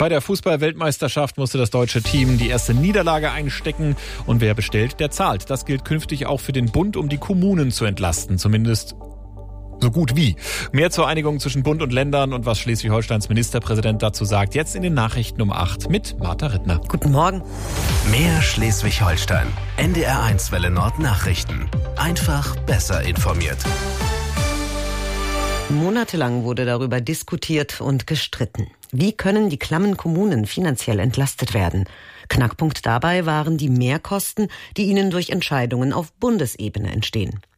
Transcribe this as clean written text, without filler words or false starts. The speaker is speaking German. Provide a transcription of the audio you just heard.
Bei der Fußball-Weltmeisterschaft musste das deutsche Team die erste Niederlage einstecken. Und wer bestellt, der zahlt. Das gilt künftig auch für den Bund, um die Kommunen zu entlasten. Zumindest so gut wie. Mehr zur Einigung zwischen Bund und Ländern und was Schleswig-Holsteins Ministerpräsident dazu sagt, jetzt in den Nachrichten um 8 mit Martha Rittner. Guten Morgen. Mehr Schleswig-Holstein. NDR1 Welle Nord Nachrichten. Einfach besser informiert. Monatelang wurde darüber diskutiert und gestritten. Wie können die klammen Kommunen finanziell entlastet werden? Knackpunkt dabei waren die Mehrkosten, die ihnen durch Entscheidungen auf Bundesebene entstehen.